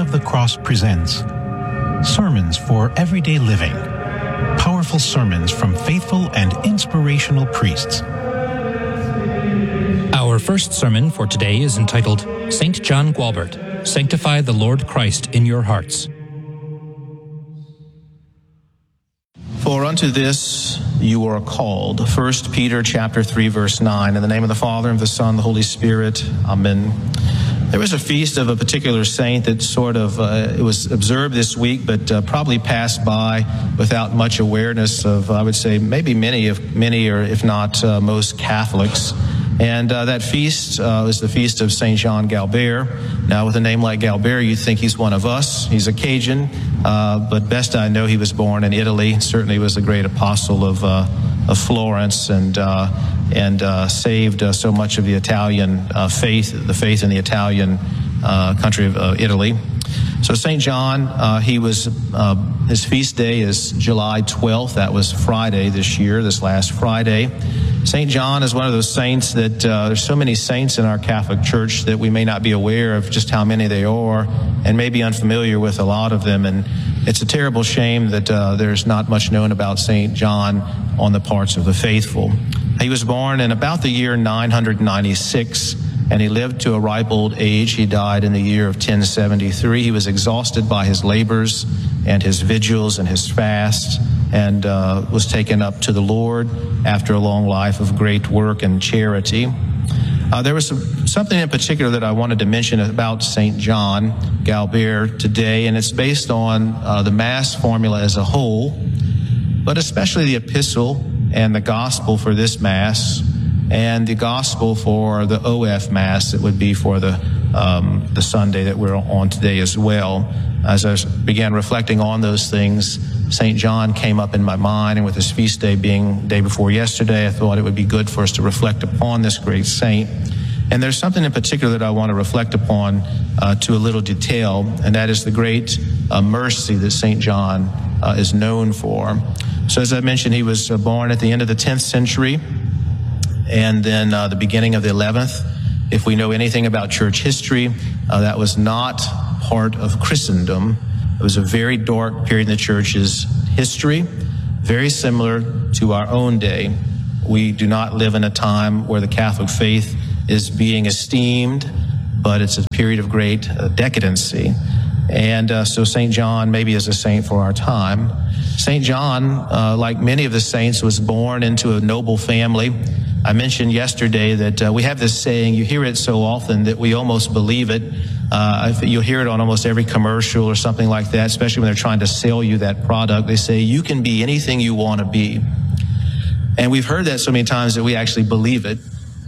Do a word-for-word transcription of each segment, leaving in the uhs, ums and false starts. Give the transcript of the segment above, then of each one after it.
of the Cross presents Sermons for Everyday Living. Powerful sermons from faithful and inspirational priests. Our first sermon for today is entitled Saint John Gualbert, Sanctify the Lord Christ in Your Hearts. For unto this you are called. First Peter chapter three, verse nine. In the name of the Father, and of the Son, and the Holy Spirit. Amen. There was a feast of a particular saint that sort of, uh, it was observed this week, but uh, probably passed by without much awareness of, I would say, maybe many, if many or if not uh, most Catholics. And uh, that feast uh, is the feast of Saint John Gualbert. Now, with a name like Gualbert, you'd think he's one of us. He's a Cajun, uh, but best I know, he was born in Italy. Certainly was a great apostle of uh, of Florence, and uh, and uh, saved uh, so much of the Italian uh, faith, the faith in the Italian uh, country of uh, Italy. So Saint John, uh, he was uh, his feast day is July twelfth. That was Friday this year, this last Friday. Saint John is one of those saints that uh, there's so many saints in our Catholic Church that we may not be aware of just how many they are, and may be unfamiliar with a lot of them. And it's a terrible shame that uh, there's not much known about Saint John on the parts of the faithful. He was born in about the year nine hundred ninety-six, and he lived to a ripe old age. He died in the year of ten seventy-three. He was exhausted by his labors and his vigils and his fasts, and uh, was taken up to the Lord after a long life of great work and charity. Uh, there was some, something in particular that I wanted to mention about Saint John Gualbert today, and it's based on uh, the Mass formula as a whole, but especially the epistle and the gospel for this Mass, and the gospel for the O F Mass that would be for the um, the Sunday that we're on today as well. As I began reflecting on those things, Saint John came up in my mind, and with his feast day being day before yesterday, I thought it would be good for us to reflect upon this great saint. And there's something in particular that I want to reflect upon uh, to a little detail, and that is the great uh, mercy that Saint John uh, is known for. So as I mentioned, he was uh, born at the end of the tenth century, and then uh, the beginning of the eleventh. If we know anything about church history, uh, that was not part of Christendom. It was a very dark period in the church's history, very similar to our own day. We do not live in a time where the Catholic faith is being esteemed, but it's a period of great uh, decadency. And uh, so Saint John maybe is a saint for our time. Saint John, uh, like many of the saints, was born into a noble family. I mentioned yesterday that uh, we have this saying, you hear it so often that we almost believe it. Uh, you'll hear it on almost every commercial or something like that, especially when they're trying to sell you that product. They say, you can be anything you want to be. And we've heard that so many times that we actually believe it.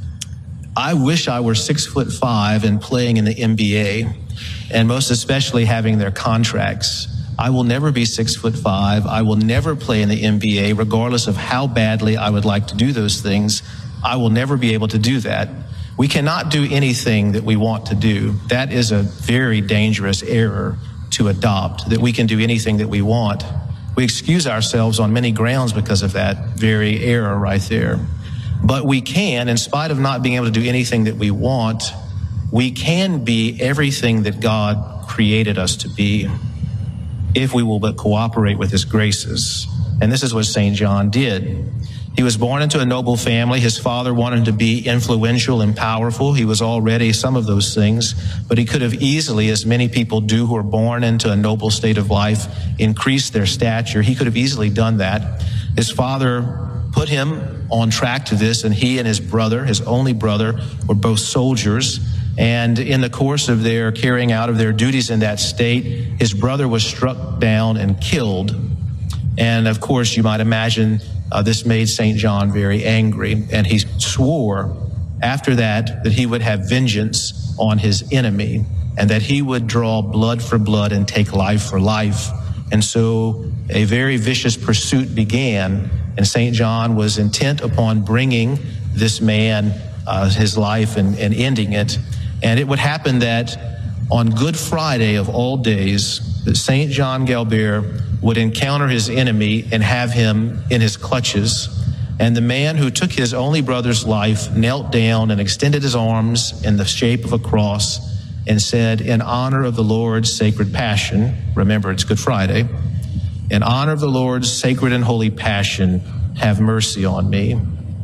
I wish I were six foot five and playing in the N B A, and most especially having their contracts. I will never be six foot five. I will never play in the N B A, regardless of how badly I would like to do those things. I will never be able to do that. We cannot do anything that we want to do. That is a very dangerous error to adopt, that we can do anything that we want. We excuse ourselves on many grounds because of that very error right there. But we can, in spite of not being able to do anything that we want, we can be everything that God created us to be, if we will but cooperate with his graces. And this is what Saint John did. He was born into a noble family. His father wanted to be influential and powerful. He was already some of those things, but he could have easily, as many people do who are born into a noble state of life, increased their stature. He could have easily done that. His father put him on track to this, and he and his brother, his only brother, were both soldiers. And in the course of their carrying out of their duties in that state, his brother was struck down and killed. And of course, you might imagine uh, this made Saint John very angry. And he swore after that that he would have vengeance on his enemy, and that he would draw blood for blood and take life for life. And so a very vicious pursuit began, and Saint John was intent upon bringing this man uh, his life and, and ending it. And it would happen that on Good Friday of all days, that Saint John Gualbert would encounter his enemy and have him in his clutches. And the man who took his only brother's life knelt down and extended his arms in the shape of a cross and said, in honor of the Lord's sacred passion, remember it's Good Friday, in honor of the Lord's sacred and holy passion, have mercy on me.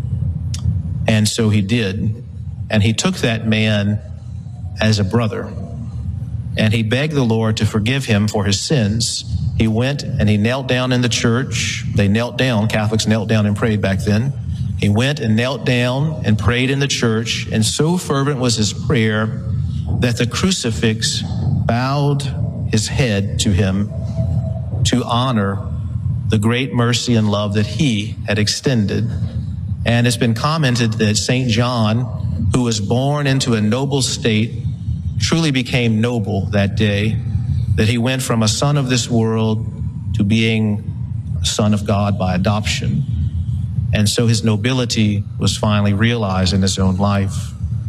And so he did. And he took that man as a brother. And he begged the Lord to forgive him for his sins. He went and he knelt down in the church. They knelt down. Catholics knelt down and prayed back then. He went and knelt down and prayed in the church. And so fervent was his prayer that the crucifix bowed his head to him to honor the great mercy and love that he had extended. And it's been commented that Saint John, who was born into a noble state, truly became noble that day, that he went from a son of this world to being a son of God by adoption. And so his nobility was finally realized in his own life.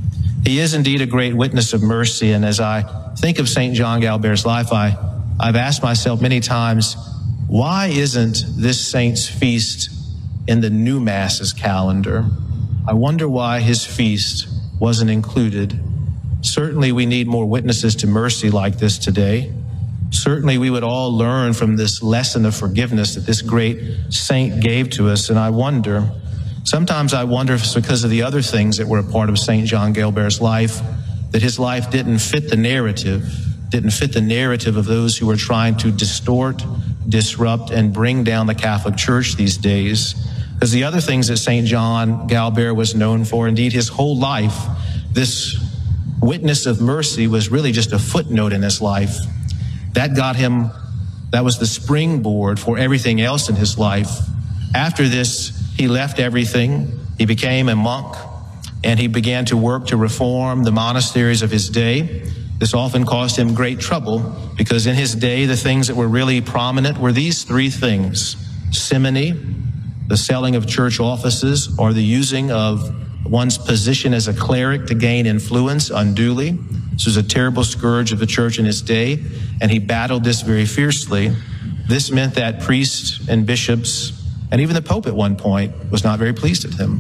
He is indeed a great witness of mercy. And as I think of Saint John Galbert's life, I, I've asked myself many times, why isn't this saint's feast in the new Mass's calendar? I wonder why his feast wasn't included. Certainly we need more witnesses to mercy like this today. Certainly we would all learn from this lesson of forgiveness that this great saint gave to us. And I wonder, sometimes I wonder if it's because of the other things that were a part of Saint John Galbert's life, that his life didn't fit the narrative, didn't fit the narrative of those who were trying to distort, disrupt, and bring down the Catholic Church these days. Because the other things that Saint John Galbert was known for, indeed his whole life, this witness of mercy was really just a footnote in his life. That got him, that was the springboard for everything else in his life. After this, he left everything. He became a monk, and he began to work to reform the monasteries of his day. This often caused him great trouble, because in his day, the things that were really prominent were these three things: simony, the selling of church offices, or the using of one's position as a cleric to gain influence unduly. This was a terrible scourge of the church in his day, and he battled this very fiercely. This meant that priests and bishops, and even the Pope at one point, was not very pleased at him.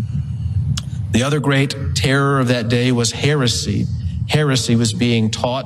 The other great terror of that day was heresy. Heresy was being taught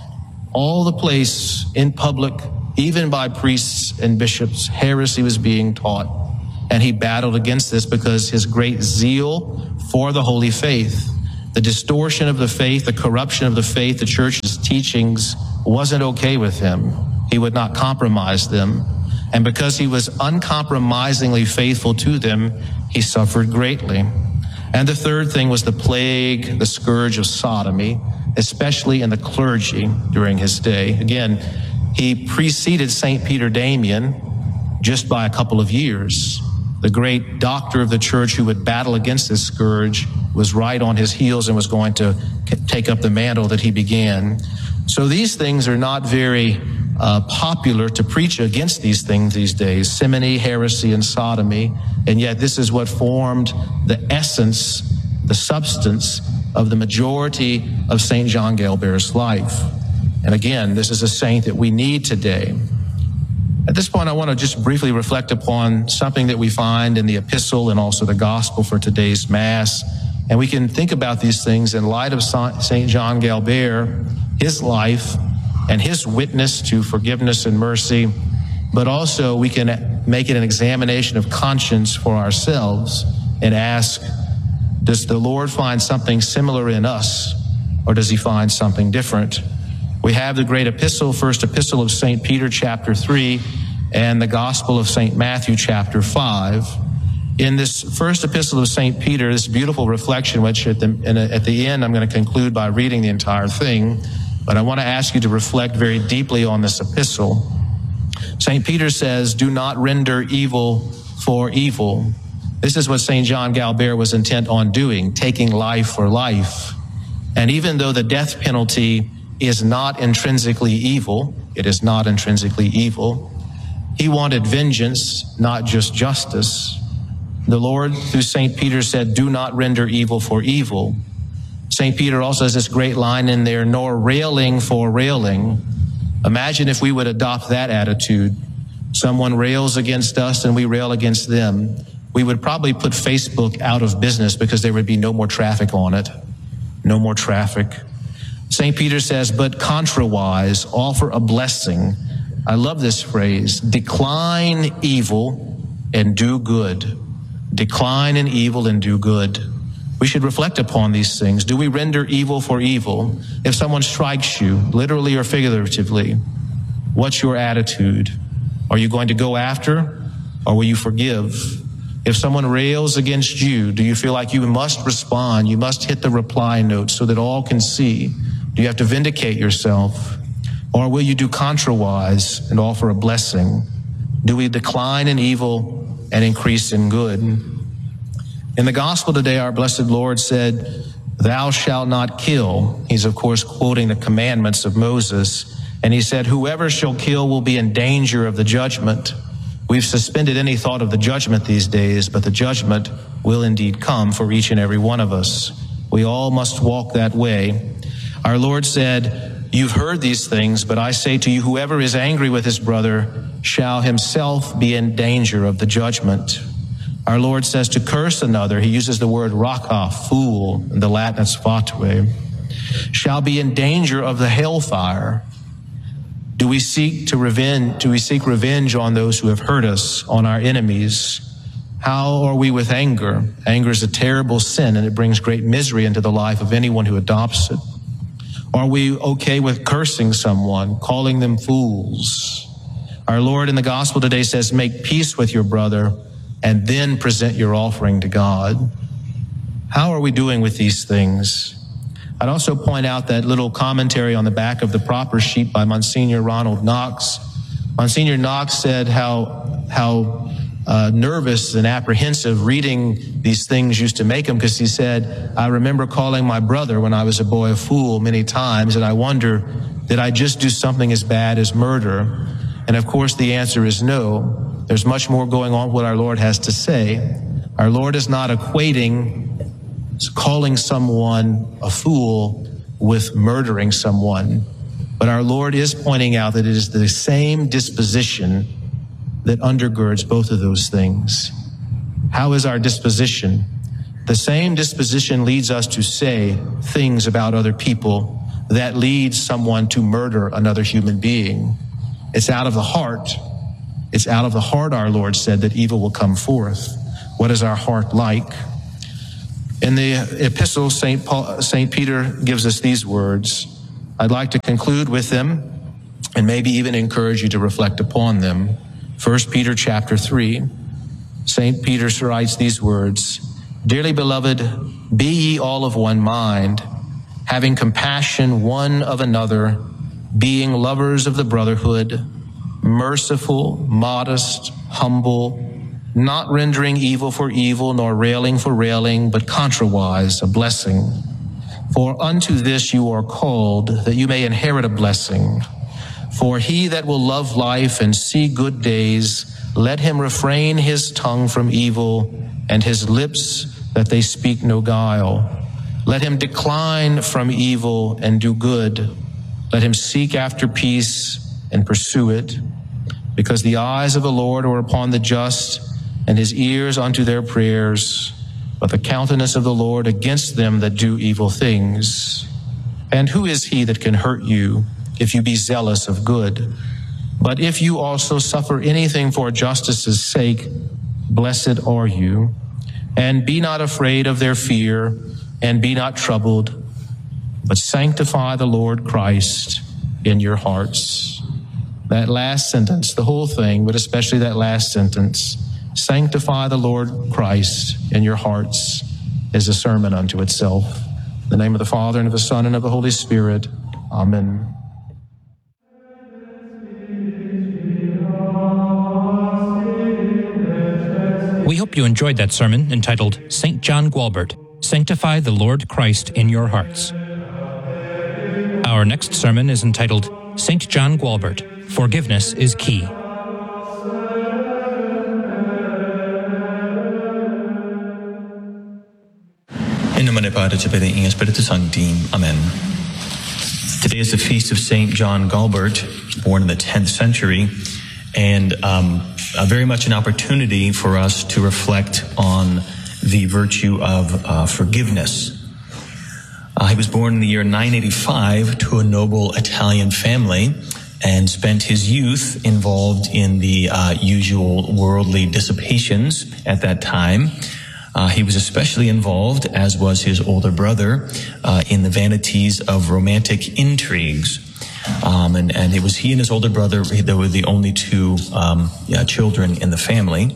all the place in public, even by priests and bishops. Heresy was being taught. And he battled against this because his great zeal for the holy faith, the distortion of the faith, the corruption of the faith, the church's teachings wasn't okay with him. He would not compromise them. And because he was uncompromisingly faithful to them, he suffered greatly. And the third thing was the plague, the scourge of sodomy, especially in the clergy during his day. Again, he preceded Saint Peter Damian just by a couple of years. The great doctor of the church who would battle against this scourge was right on his heels and was going to take up the mantle that he began. So these things are not very uh, popular to preach against these things these days: simony, heresy, and sodomy. And yet this is what formed the essence, the substance of the majority of Saint John Galbert's life. And again, this is a saint that we need today. At this point, I want to just briefly reflect upon something that we find in the epistle and also the gospel for today's Mass. And we can think about these things in light of Saint John Galbert, his life, and his witness to forgiveness and mercy. But also we can make it an examination of conscience for ourselves and ask, does the Lord find something similar in us, or does he find something different? We have the great epistle, first epistle of Saint Peter, chapter three, and the gospel of Saint Matthew, chapter five. In this first epistle of Saint Peter, this beautiful reflection, which at the, in a, at the end I'm going to conclude by reading the entire thing, but I want to ask you to reflect very deeply on this epistle. Saint Peter says, "Do not render evil for evil." This is what Saint John Galbert was intent on doing, taking life for life. And even though the death penalty is not intrinsically evil, it is not intrinsically evil, he wanted vengeance, not just justice. The Lord, through Saint Peter, said, "Do not render evil for evil." Saint Peter also has this great line in there, "Nor railing for railing." Imagine if we would adopt that attitude. Someone rails against us and we rail against them. We would probably put Facebook out of business because there would be no more traffic on it. No more traffic. Saint Peter says, but contrawise, offer a blessing. I love this phrase, decline evil and do good. Decline in evil and do good. We should reflect upon these things. Do we render evil for evil? If someone strikes you, literally or figuratively, what's your attitude? Are you going to go after, or will you forgive? If someone rails against you, do you feel like you must respond? You must hit the reply note so that all can see. Do you have to vindicate yourself? Or will you do contrawise and offer a blessing? Do we decline in evil and increase in good? In the gospel today, our blessed Lord said, thou shalt not kill. He's, of course, quoting the commandments of Moses. And he said, whoever shall kill will be in danger of the judgment. We've suspended any thought of the judgment these days, but the judgment will indeed come for each and every one of us. We all must walk that way. Our Lord said, you've heard these things, but I say to you, whoever is angry with his brother shall himself be in danger of the judgment. Our Lord says to curse another, he uses the word raka, fool, in the Latin it's fatue, shall be in danger of the hellfire. Do we seek to revenge, do we seek revenge on those who have hurt us, on our enemies? How are we with anger? Anger is a terrible sin, and it brings great misery into the life of anyone who adopts it. Are we okay with cursing someone, calling them fools? Our Lord in the gospel today says, make peace with your brother and then present your offering to God. How are we doing with these things? I'd also point out that little commentary on the back of the proper sheet by Monsignor Ronald Knox. Monsignor Knox said how, how uh, nervous and apprehensive reading these things used to make him, because he said, I remember calling my brother when I was a boy a fool many times, and I wonder, did I just do something as bad as murder? And of course the answer is no. There's much more going on what our Lord has to say. Our Lord is not equating calling someone a fool with murdering someone. But our Lord is pointing out that it is the same disposition that undergirds both of those things. How is our disposition? The same disposition leads us to say things about other people that leads someone to murder another human being. It's out of the heart. It's out of the heart, our Lord said, that evil will come forth. What is our heart like? In the epistle, Saint Paul, Saint Peter gives us these words. I'd like to conclude with them and maybe even encourage you to reflect upon them. First Peter chapter three, Saint Peter writes these words, dearly beloved, be ye all of one mind, having compassion one of another, being lovers of the brotherhood, merciful, modest, humble, not rendering evil for evil, nor railing for railing, but contrawise a blessing. For unto this you are called, that you may inherit a blessing. For he that will love life and see good days, let him refrain his tongue from evil, and his lips that they speak no guile. Let him decline from evil and do good. Let him seek after peace and pursue it. Because the eyes of the Lord are upon the just, and his ears unto their prayers, but the countenance of the Lord against them that do evil things. And who is he that can hurt you, if you be zealous of good? But if you also suffer anything for justice's sake, blessed are you. And be not afraid of their fear, and be not troubled, but sanctify the Lord Christ in your hearts. That last sentence, the whole thing, but especially that last sentence, sanctify the Lord Christ in your hearts, is a sermon unto itself. In the name of the Father, and of the Son, and of the Holy Spirit. Amen. We hope you enjoyed that sermon entitled Saint John Gualbert, Sanctify the Lord Christ in Your Hearts. Our next sermon is entitled Saint John Gualbert, Forgiveness is Key. In nomine Patris et Filii et Spiritus Sancti. Amen. Today is the feast of Saint John Gualbert, born in the tenth century, and um, uh, very much an opportunity for us to reflect on the virtue of uh, forgiveness. Uh, he was born in the year nine eighty-five to a noble Italian family and spent his youth involved in the uh, usual worldly dissipations at that time. Uh, he was especially involved, as was his older brother, uh, in the vanities of romantic intrigues. Um, and, and it was he and his older brother, they were the only two um, yeah, children in the family.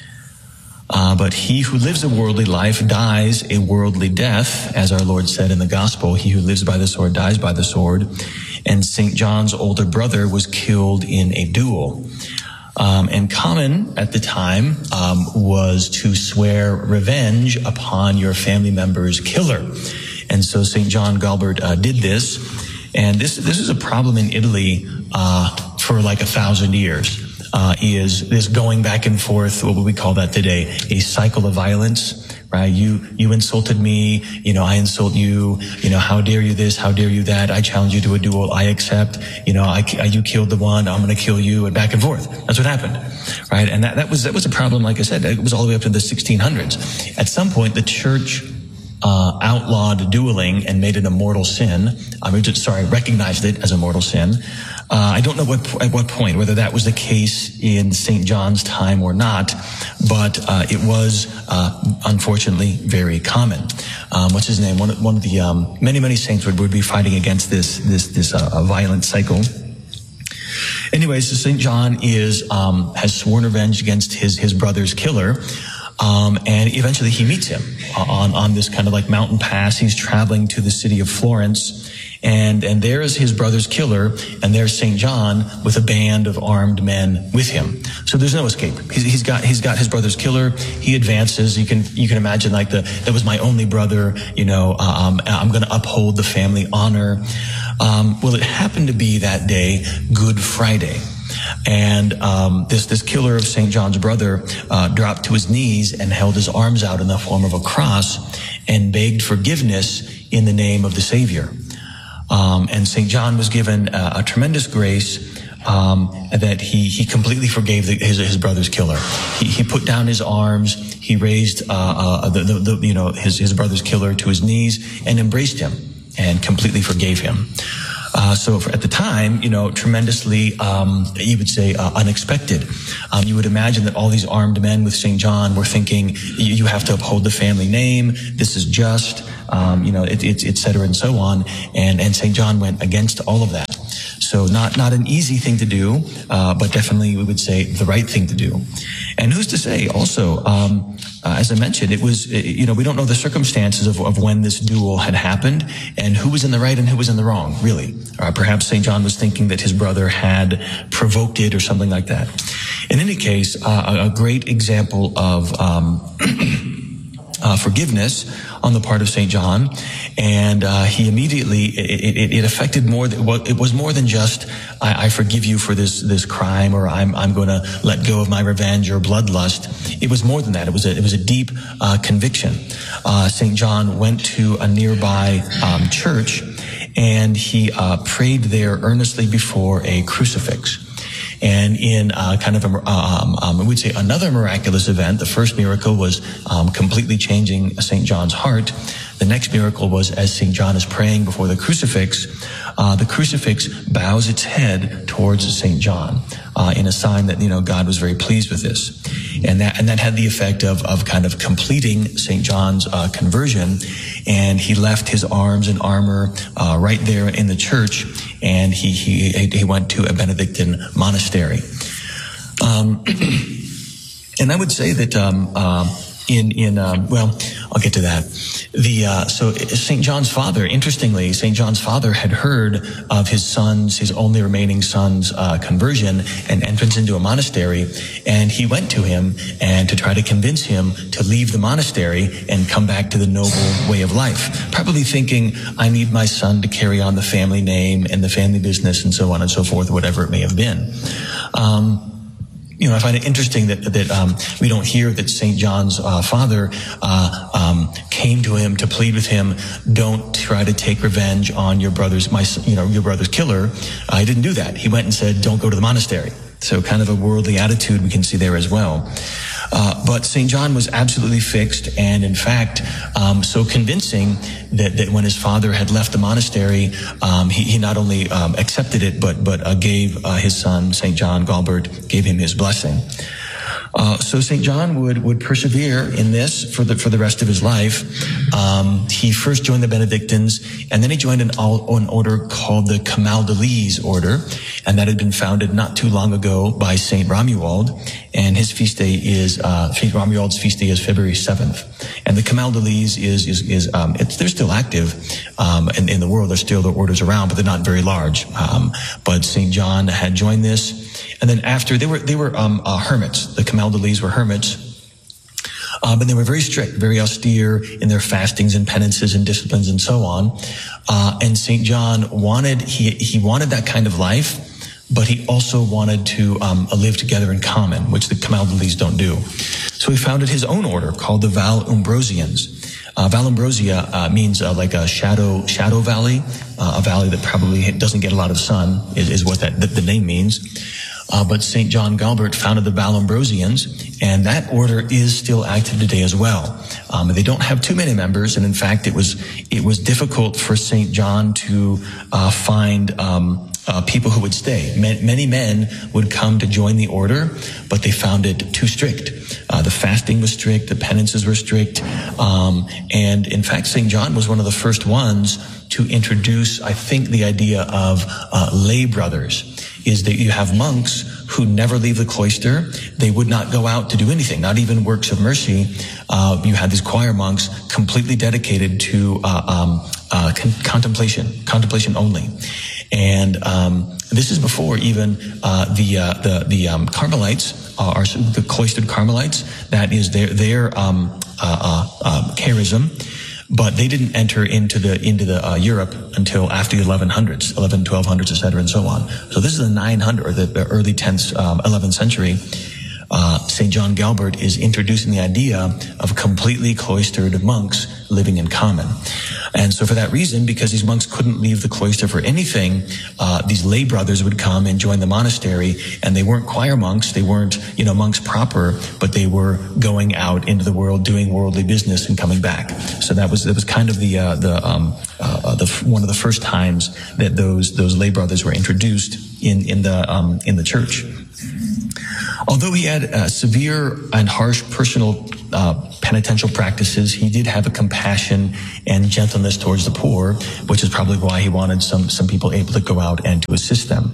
Uh, but he who lives a worldly life dies a worldly death, as our Lord said in the gospel, he who lives by the sword dies by the sword. And Saint John's older brother was killed in a duel. Um, and common at the time um, was to swear revenge upon your family member's killer. And so Saint John Gualbert uh, did this. And this this is a problem in Italy uh, for like a thousand years. Uh, is this going back and forth, what would we call that today? A cycle of violence, right? You, you insulted me, you know, I insult you, you know, how dare you this, how dare you that, I challenge you to a duel, I accept, you know, I, you killed the one, I'm gonna kill you, and back and forth. That's what happened, right? And that, that was, that was a problem, like I said, it was all the way up to the sixteen hundreds. At some point, the church Uh, outlawed dueling and made it a mortal sin. I mean, sorry, recognized it as a mortal sin. Uh, I don't know what, at what point, whether that was the case in Saint John's time or not, but uh, it was uh, unfortunately very common. Um, what's his name? One of, one of the um, many, many saints would, would be fighting against this this this uh, violent cycle. Anyways, so Saint John is um, has sworn revenge against his his brother's killer. Um, and eventually he meets him on, on this kind of like mountain pass. He's traveling to the city of Florence, and, and there is his brother's killer, and there's Saint John with a band of armed men with him. So there's no escape. He's, he's got, he's got his brother's killer. He advances. You can, you can imagine like the, that was my only brother, you know, um, I'm going to uphold the family honor. Um, well, it happened to be that day, Good Friday. And um, this this killer of Saint John's brother uh, dropped to his knees and held his arms out in the form of a cross and begged forgiveness in the name of the Savior. Um, and Saint John was given a, a tremendous grace um, that he he completely forgave the, his his brother's killer. He, he put down his arms. He raised uh, uh, the, the, the you know his his brother's killer to his knees and embraced him and completely forgave him. Uh, so for, at the time, you know, tremendously, um, you would say, uh, unexpected. Um, you would imagine that all these armed men with Saint John were thinking, you, you have to uphold the family name. This is just, um, you know, it, it, et cetera, and so on. And, and Saint John went against all of that. So not, not an easy thing to do, uh, but definitely we would say the right thing to do. And who's to say also, um, uh, as I mentioned, it was, you know, we don't know the circumstances of, of when this duel had happened and who was in the right and who was in the wrong, really. Uh, perhaps Saint John was thinking that his brother had provoked it or something like that. In any case, uh, a great example of, um, Uh, forgiveness on the part of Saint John, and uh, he immediately it, it, it affected more. Than, well, it was more than just I, I forgive you for this this crime, or I'm I'm going to let go of my revenge or bloodlust. It was more than that. It was a it was a deep uh, conviction. Uh, Saint John went to a nearby um, church, and he uh, prayed there earnestly before a crucifix. And in uh, kind of a, um, um, I would say another miraculous event, the first miracle was um, completely changing Saint John's heart. The next miracle was as Saint John is praying before the crucifix, uh, the crucifix bows its head towards Saint John uh, in a sign that, you know, God was very pleased with this. And that and that had the effect of, of kind of completing Saint John's uh, conversion. And he left his arms and armor uh, right there in the church, and he he he went to a Benedictine monastery. Um, and I would say that um, uh, in in um, well, I'll get to that. The uh, so Saint John's father, interestingly, Saint John's father had heard of his son's, his only remaining son's uh, conversion and entrance into a monastery, and he went to him and to try to convince him to leave the monastery and come back to the noble way of life. Probably thinking, I need my son to carry on the family name and the family business and so on and so forth, whatever it may have been. Um, You know, I find it interesting that that um, we don't hear that Saint John's uh, father uh, um, came to him to plead with him. Don't try to take revenge on your brother's, my, you know, your brother's killer. Uh, he didn't do that. He went and said, "Don't go to the monastery." So, kind of a worldly attitude we can see there as well. Uh, but Saint John was absolutely fixed, and in fact, um, so convincing that, that when his father had left the monastery, um, he, he not only um, accepted it, but but uh, gave uh, his son, Saint John Galbert, gave him his blessing. Uh, so Saint John would would persevere in this for the for the rest of his life. Um, he first joined the Benedictines, and then he joined an, an order called the Camaldolese order, and that had been founded not too long ago by Saint Romuald. And his feast day is uh, Saint Romuald's feast day is February seventh. And the Camaldolese is is is um, it's, they're still active um, in, in the world. There's still the orders around, but they're not very large. Um, but Saint John had joined this. And then after, they were they were um, uh, hermits. The Camaldolese were hermits. Uh, but they were very strict, very austere in their fastings and penances and disciplines and so on. Uh, and Saint John wanted, he, he wanted that kind of life, but he also wanted to um, live together in common, which the Camaldolese don't do. So he founded his own order called the Valumbrosians. Uh, Valumbrosia uh, means uh, like a shadow shadow valley, uh, a valley that probably doesn't get a lot of sun, is, is what that the, the name means. Uh, but Saint John Galbert founded the Valumbrosians, and that order is still active today as well. Um, they don't have too many members, and in fact, it was it was difficult for Saint John to uh, find um, uh, people who would stay. Many men would come to join the order, but they found it too strict. Uh, the fasting was strict, the penances were strict, um, and in fact, Saint John was one of the first ones to introduce, I think, the idea of uh, lay brothers. Is that you have monks who never leave the cloister. They would not go out to do anything, not even works of mercy. Uh, you had these choir monks completely dedicated to uh, um, uh, con- contemplation, contemplation only. And um, this is before even uh, the uh, the the um, Carmelites are the cloistered Carmelites. That is their their um, uh, uh, uh, charism. But they didn't enter into the into the uh, Europe until after the eleven hundreds, eleven, twelve hundreds, et cetera, and so on. So this is the nine hundred, or the early tenth, um, eleventh century. Uh, Saint John Galbert is introducing the idea of completely cloistered monks living in common. And so for that reason, because these monks couldn't leave the cloister for anything, uh, these lay brothers would come and join the monastery, and they weren't choir monks, they weren't, you know, monks proper, but they were going out into the world, doing worldly business and coming back. So that was, that was kind of the, uh, the, um, uh, the, one of the first times that those, those lay brothers were introduced in, in the, um, in the church. Although he had uh, severe and harsh personal uh, penitential practices, he did have a compassion and gentleness towards the poor, which is probably why he wanted some some people able to go out and to assist them.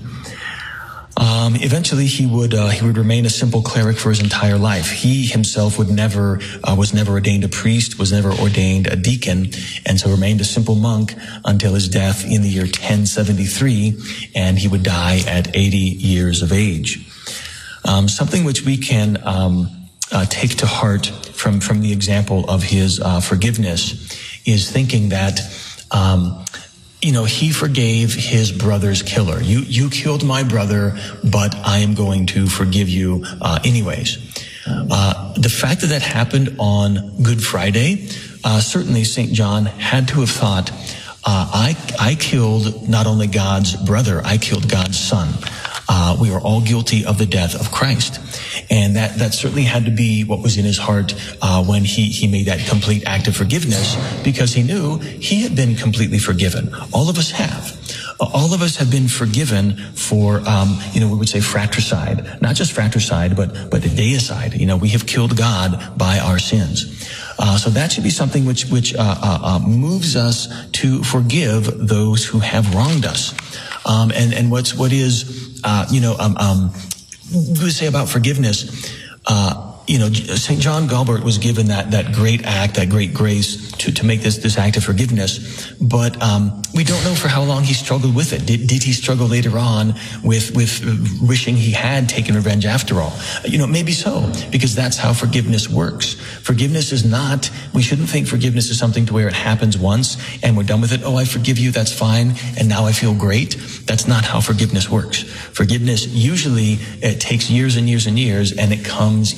Um, eventually, he would uh, he would remain a simple cleric for his entire life. He himself would never uh, was never ordained a priest, was never ordained a deacon, and so remained a simple monk until his death in the year ten seventy-three, and he would die at eighty years of age. Um, something which we can um, uh, take to heart from from the example of his uh, forgiveness is thinking that um, you know he forgave his brother's killer. You you killed my brother, but I am going to forgive you uh, anyways. Uh, the fact that that happened on Good Friday, uh, certainly Saint John had to have thought, uh, I I killed not only God's brother, I killed God's son. Uh, we are all guilty of the death of Christ. And that, that certainly had to be what was in his heart uh, when he, he made that complete act of forgiveness, because he knew he had been completely forgiven. All of us have. All of us have been forgiven for, um, you know, we would say fratricide. Not just fratricide, but, but deicide. You know, we have killed God by our sins. Uh, so that should be something which, which uh, uh, uh, moves us to forgive those who have wronged us. Um, and, and what's, what is, uh, you know, um, um, we would say about forgiveness, uh, you know, Saint John Galbert was given that, that great act, that great grace to, to make this, this act of forgiveness. But, um, we don't know for how long he struggled with it. Did, did he struggle later on with, with wishing he had taken revenge after all? You know, maybe so, because that's how forgiveness works. Forgiveness is not, we shouldn't think forgiveness is something to where it happens once and we're done with it. Oh, I forgive you. That's fine. And now I feel great. That's not how forgiveness works. Forgiveness usually, it takes years and years and years, and it comes in stages.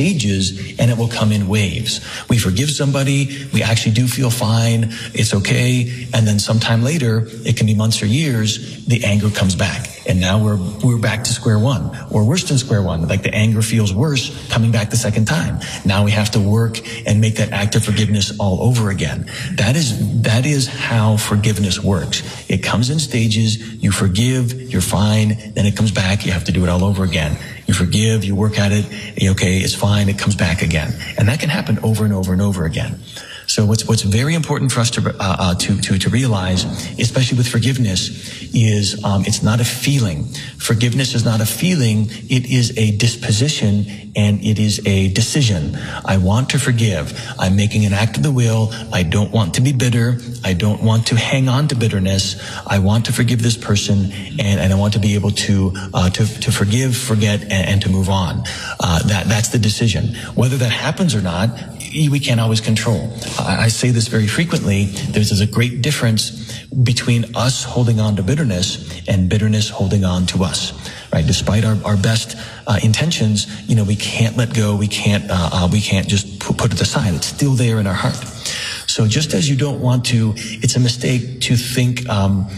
stages, and it will come in waves. We forgive somebody, we actually do feel fine, it's okay, and then sometime later, it can be months or years, the anger comes back. And now we're we're back to square one, or worse than square one. Like the anger feels worse coming back the second time. Now we have to work and make that act of forgiveness all over again. That is that is how forgiveness works. It comes in stages. You forgive, you're fine. Then it comes back. You have to do it all over again. You forgive, you work at it. Okay, it's fine. It comes back again, and that can happen over and over and over again. So what's what's very important for us to uh, uh, to to to realize, especially with forgiveness, is um, it's not a feeling. Forgiveness is not a feeling; it is a disposition and it is a decision. I want to forgive. I'm making an act of the will. I don't want to be bitter. I don't want to hang on to bitterness. I want to forgive this person, and, and I want to be able to uh, to to forgive, forget, and, and to move on. Uh, that that's the decision. Whether that happens or not, we can't always control. I say this very frequently. There's, there's a great difference between us holding on to bitterness and bitterness holding on to us, right? Despite our, our best uh, intentions, you know, we can't let go. We can't, uh, uh, we can't just put, put it aside. It's still there in our heart. So just as you don't want to, it's a mistake to think, um,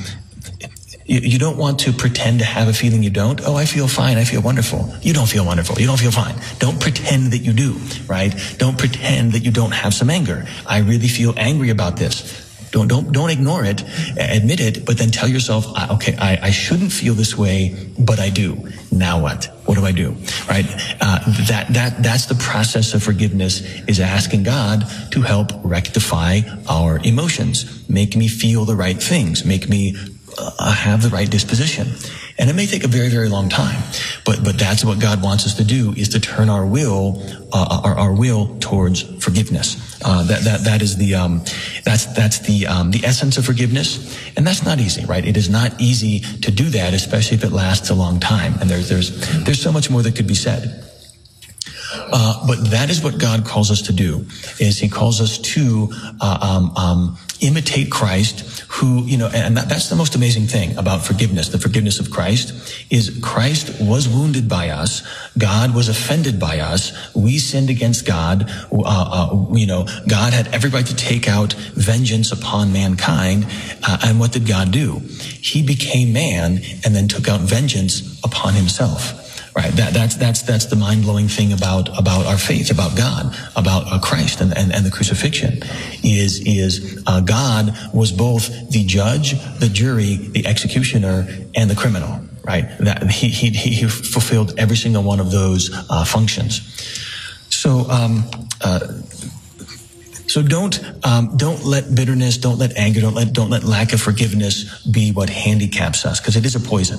You, you don't want to pretend to have a feeling you don't. Oh, I feel fine. I feel wonderful. You don't feel wonderful. You don't feel fine. Don't pretend that you do, right? Don't pretend that you don't have some anger. I really feel angry about this. Don't, don't, don't ignore it. Admit it, but then tell yourself, okay, I, I shouldn't feel this way, but I do. Now what? What do I do? Right? Uh, that, that, that's the process of forgiveness, is asking God to help rectify our emotions. Make me feel the right things. Make me Uh, have the right disposition. And it may take a very, very long time, but but that's what God wants us to do, is to turn our will, uh, our, our will towards forgiveness. Uh, that that that is the um, that's that's the um, the essence of forgiveness, and that's not easy, right? It is not easy to do that, especially if it lasts a long time. And there's there's there's so much more that could be said. Uh, but that is what God calls us to do, is he calls us to uh, um, um, imitate Christ, who, you know, and that, that's the most amazing thing about forgiveness, the forgiveness of Christ, is Christ was wounded by us. God was offended by us. We sinned against God. Uh, uh, you know, God had every right to take out vengeance upon mankind. Uh, and what did God do? He became man and then took out vengeance upon himself. Right. That, that's, that's, that's the mind-blowing thing about, about our faith, about God, about uh, Christ and, and, and the crucifixion, is, is, uh, God was both the judge, the jury, the executioner, and the criminal, right? That he, he, he fulfilled every single one of those, uh, functions. So, um, uh, So don't um, don't let bitterness, don't let anger, don't let don't let lack of forgiveness be what handicaps us, because it is a poison.